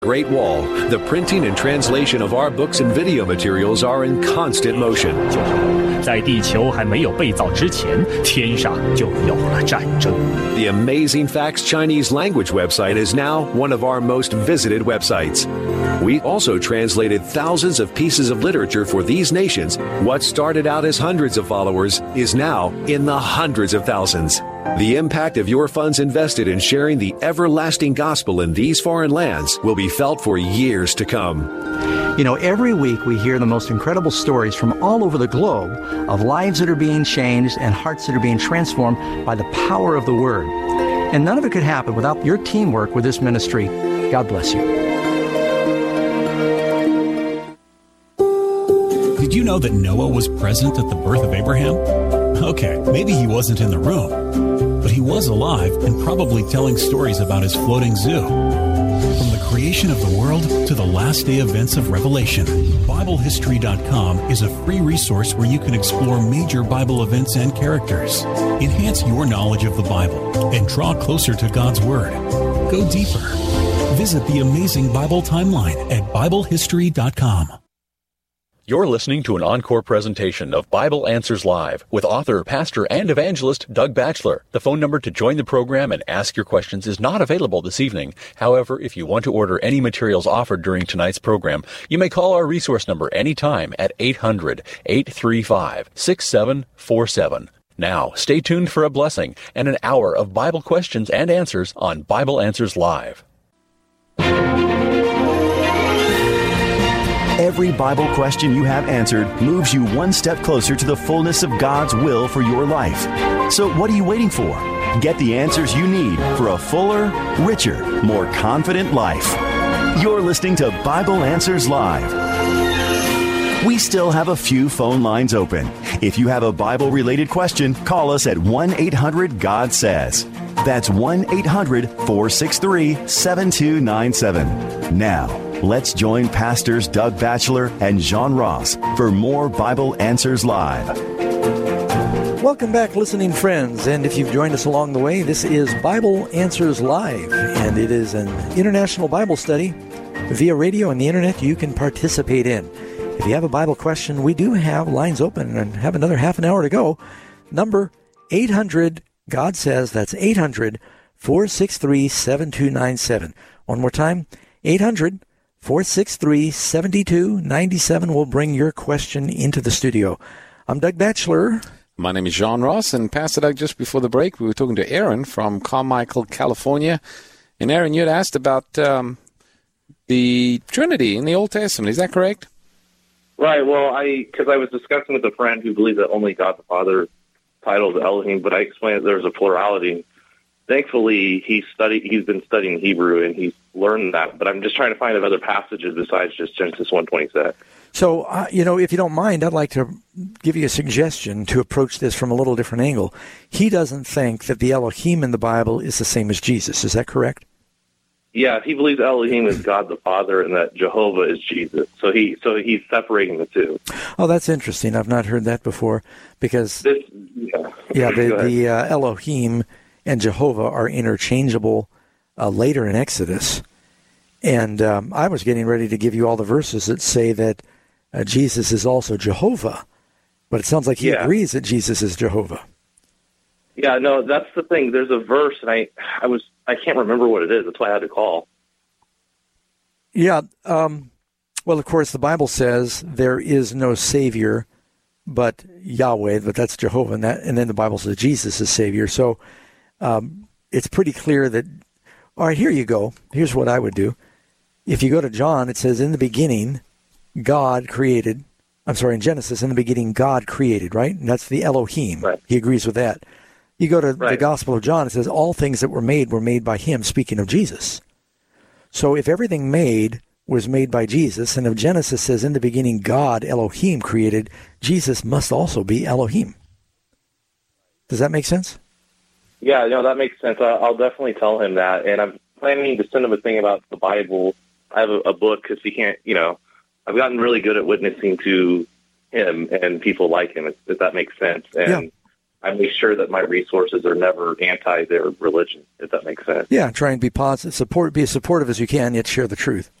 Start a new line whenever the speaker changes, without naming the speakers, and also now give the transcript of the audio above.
Great Wall, the printing and translation of our books and video materials are in constant motion.
在地球还没有被造之前，天上就有了战争。
The Amazing Facts Chinese language website is now one of our most visited websites. We also translated thousands of pieces of literature for these nations. What started out as hundreds of followers is now in the hundreds of thousands. The impact of your funds invested in sharing the everlasting gospel in these foreign lands will be felt for years to come.
You know, every week we hear the most incredible stories from all over the globe of lives that are being changed and hearts that are being transformed by the power of the Word. And none of it could happen without your teamwork with this ministry. God bless you.
Did you know that Noah was present at the birth of Abraham? Okay, maybe he wasn't in the room, but he was alive and probably telling stories about his floating zoo. From the creation of the world to the last day events of Revelation, BibleHistory.com is a free resource where you can explore major Bible events and characters, enhance your knowledge of the Bible, and draw closer to God's Word. Go deeper. Visit the Amazing Bible Timeline at BibleHistory.com.
You're listening to an encore presentation of Bible Answers Live with author, pastor, and evangelist Doug Batchelor. The phone number to join the program and ask your questions is not available this evening. However, if you want to order any materials offered during tonight's program, you may call our resource number anytime at 800-835-6747. Now, stay tuned for a blessing and an hour of Bible questions and answers on Bible Answers Live.
Every Bible question you have answered moves you one step closer to the fullness of God's will for your life. So what are you waiting for? Get the answers you need for a fuller, richer, more confident life. You're listening to Bible Answers Live. We still have a few phone lines open. If you have a Bible-related question, call us at 1-800-GOD-SAYS. That's 1-800-463-7297. Now, let's join Pastors Doug Batchelor and John Ross for more Bible Answers Live.
Welcome back, listening friends. And if you've joined us along the way, this is Bible Answers Live. And it is an international Bible study via radio and the internet you can participate in. If you have a Bible question, we do have lines open and have another half an hour to go. Number 800-GOD-SAYS. That's 800-463-7297. One more time, 800-463-7297 will bring your question into the studio. I'm Doug Batchelor.
My name is John Ross, and Pastor Doug, just before the break, we were talking to Aaron from Carmichael, California. And Aaron, you had asked about the Trinity in the Old Testament. Is that correct?
Right. Well, because I was discussing with a friend who believed that only God the Father titled Elohim, but I explained that there's a plurality. Thankfully, he's been studying Hebrew, and he's learned that. But I'm just trying to find other passages besides just Genesis 1:26.
So, if you don't mind, I'd like to give you a suggestion to approach this from a little different angle. He doesn't think that the Elohim in the Bible is the same as Jesus. Is that correct?
Yeah, he believes Elohim is God the Father and that Jehovah is Jesus. So he's separating the two.
Oh, that's interesting. I've not heard that before because the Elohim and Jehovah are interchangeable later in Exodus. And I was getting ready to give you all the verses that say that Jesus is also Jehovah. But it sounds like he agrees that Jesus is Jehovah.
Yeah, no, that's the thing. There's a verse, and I can't remember what it is. That's why I had to call.
Yeah. Well, of course, the Bible says there is no Savior but Yahweh, but that's Jehovah. And then the Bible says Jesus is Savior. So it's pretty clear that, all right, here you go. Here's what I would do. If you go to John, it says, in the beginning, God created. I'm sorry, in Genesis, in the beginning, God created, right? And that's the Elohim.
Right.
He agrees with that. You go to the Gospel of John, it says all things that were made by him, speaking of Jesus. So if everything made was made by Jesus, and if Genesis says in the beginning God, Elohim, created, Jesus must also be Elohim. Does that make sense?
Yeah, no, that makes sense. I'll definitely tell him that. And I'm planning to send him a thing about the Bible. I have a book because he can't, I've gotten really good at witnessing to him and people like him, if that makes sense. And I make sure that my resources are never anti their religion, if that makes sense.
Yeah, try and be positive, be as supportive as you can, yet share the truth.